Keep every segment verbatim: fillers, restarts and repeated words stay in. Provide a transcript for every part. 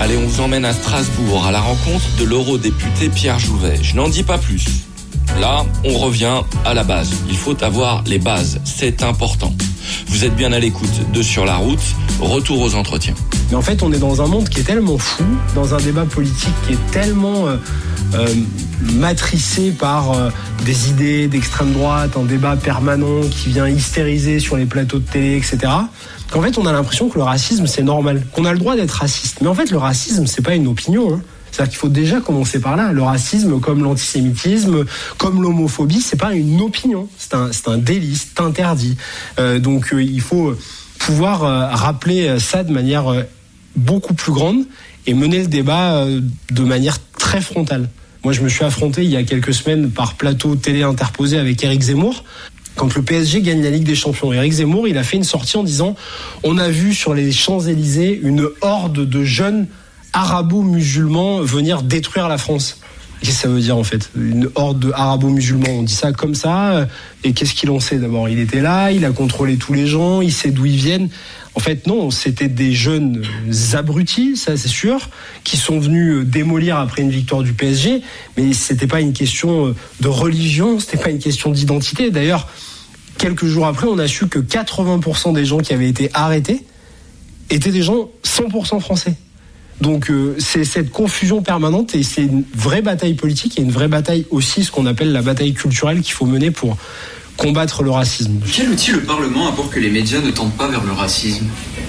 Allez, on vous emmène à Strasbourg à la rencontre de l'eurodéputé Pierre Jouvet. Je n'en dis pas plus. Là, on revient à la base. Il faut avoir les bases, c'est important. Vous êtes bien à l'écoute de Sur la route, retour aux entretiens. Mais en fait, on est dans un monde qui est tellement fou, dans un débat politique qui est tellement euh, euh, matricé par euh, des idées d'extrême droite, un débat permanent qui vient hystériser sur les plateaux de télé, et cetera, qu'en fait, on a l'impression que le racisme, c'est normal, qu'on a le droit d'être raciste. Mais en fait, le racisme, c'est pas une opinion, hein. C'est-à-dire qu'il faut déjà commencer par là. Le racisme, comme l'antisémitisme, comme l'homophobie, c'est pas une opinion, c'est un, c'est un délit, c'est interdit. Euh, donc euh, il faut pouvoir euh, rappeler ça de manière euh, beaucoup plus grande et mener le débat euh, de manière très frontale. Moi, je me suis affronté il y a quelques semaines par plateau télé interposé avec Éric Zemmour. Quand le P S G gagne la Ligue des Champions, Éric Zemmour, il a fait une sortie en disant « On a vu sur les Champs-Élysées une horde de jeunes arabo-musulmans venir détruire la France. » Qu'est-ce que ça veut dire en fait ? Une horde de arabo-musulmans, on dit ça comme ça. Et qu'est-ce qu'il en sait ? D'abord, il était là, il a contrôlé tous les gens, il sait d'où ils viennent. En fait, non, c'était des jeunes abrutis, ça c'est sûr, qui sont venus démolir après une victoire du P S G. Mais c'était pas une question de religion, c'était pas une question d'identité. D'ailleurs, quelques jours après, on a su que quatre-vingts pour cent des gens qui avaient été arrêtés étaient des gens cent pour cent français. Donc euh, c'est cette confusion permanente et c'est une vraie bataille politique et une vraie bataille aussi, ce qu'on appelle la bataille culturelle qu'il faut mener pour combattre le racisme. Quel outil le Parlement a pour que les médias ne tendent pas vers le racisme ?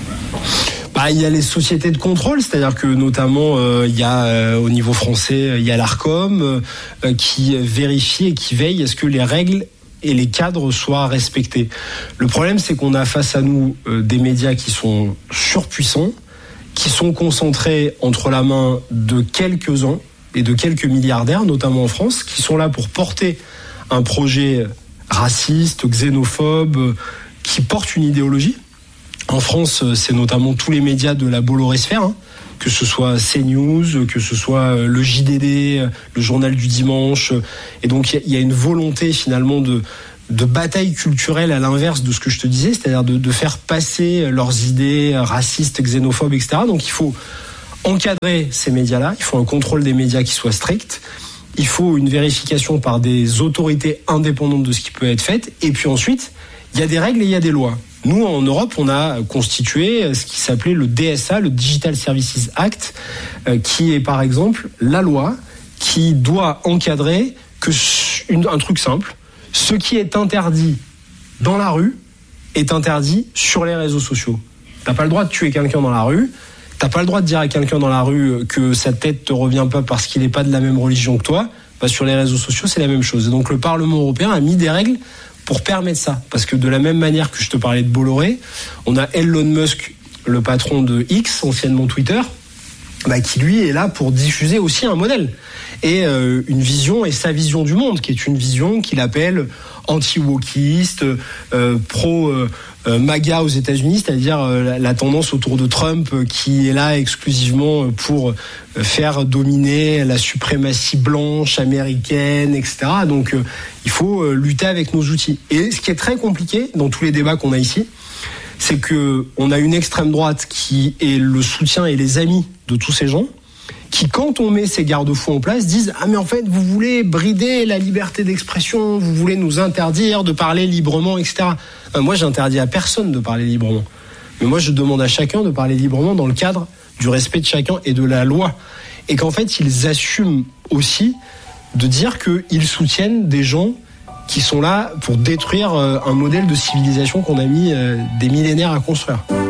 Bah, il y a les sociétés de contrôle, c'est-à-dire que notamment euh, il y a euh, au niveau français, il y a l'Arcom euh, qui vérifie et qui veille à ce que les règles et les cadres soient respectés. Le problème, c'est qu'on a face à nous euh, des médias qui sont surpuissants, qui sont concentrés entre la main de quelques-uns et de quelques milliardaires, notamment en France, qui sont là pour porter un projet raciste, xénophobe, qui porte une idéologie. En France, c'est notamment tous les médias de la Bolloré-sphère, hein, que ce soit CNews, que ce soit le J D D, le Journal du Dimanche. Et donc, il y, y a une volonté finalement de... de bataille culturelle à l'inverse de ce que je te disais, c'est-à-dire de, de faire passer leurs idées racistes, xénophobes, et cetera. Donc il faut encadrer ces médias-là, il faut un contrôle des médias qui soit strict, il faut une vérification par des autorités indépendantes de ce qui peut être fait, et puis ensuite, il y a des règles et il y a des lois. Nous, en Europe, on a constitué ce qui s'appelait le D S A, le Digital Services Act, euh, qui est par exemple la loi qui doit encadrer que une, un truc simple. Ce qui est interdit dans la rue est interdit sur les réseaux sociaux. T'as pas le droit de tuer quelqu'un dans la rue. T'as pas le droit de dire à quelqu'un dans la rue que sa tête te revient pas parce qu'il n'est pas de la même religion que toi. Bah, sur les réseaux sociaux, c'est la même chose. Et donc le Parlement européen a mis des règles pour permettre ça. Parce que de la même manière que je te parlais de Bolloré, on a Elon Musk, le patron de X, anciennement Twitter, bah, qui lui est là pour diffuser aussi un modèle et euh, une vision et sa vision du monde, qui est une vision qu'il appelle anti-wokiste, euh, pro euh, euh, MAGA aux États-Unis, c'est-à-dire euh, la tendance autour de Trump euh, qui est là exclusivement pour euh, faire dominer la suprématie blanche américaine, et cetera. Donc euh, il faut euh, lutter avec nos outils. Et ce qui est très compliqué dans tous les débats qu'on a ici, c'est que on a une extrême droite qui est le soutien et les amis de tous ces gens, qui, quand on met ces garde-fous en place, disent « Ah mais en fait, vous voulez brider la liberté d'expression, vous voulez nous interdire de parler librement, et cetera » euh, Moi, j'interdis à personne de parler librement. Mais moi, je demande à chacun de parler librement dans le cadre du respect de chacun et de la loi. Et qu'en fait, ils assument aussi de dire qu'ils soutiennent des gens qui sont là pour détruire un modèle de civilisation qu'on a mis des millénaires à construire.